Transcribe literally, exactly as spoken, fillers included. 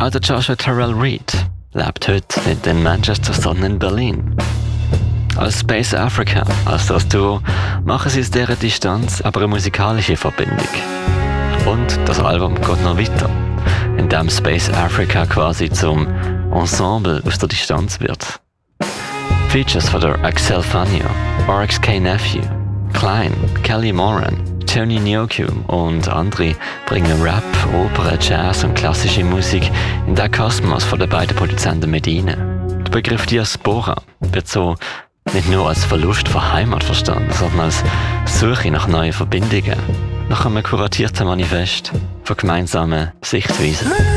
Auch der Joshua Terrell Reid lebt heute mit den Manchester Sun in Berlin. Als Space Africa, als das Duo, machen sie aus dieser Distanz aber eine musikalische Verbindung. Und das Album geht noch weiter, indem Space Africa quasi zum Ensemble aus der Distanz wird. Features von der Axel Fania, R X K Nephew, Klein, Kelly Moran, Tony Nyoku und andere bringen Rap, Opera, Jazz und klassische Musik in den Kosmos von den beiden Produzenten mit rein. Der Begriff Diaspora wird so nicht nur als Verlust von Heimat verstanden, sondern als Suche nach neuen Verbindungen, nach einem kuratierten Manifest von gemeinsamen Sichtweisen.